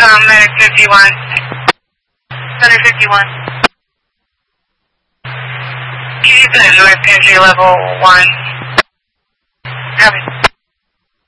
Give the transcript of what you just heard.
Medic 51. Center 51. Can you put North Country level 1? Copy.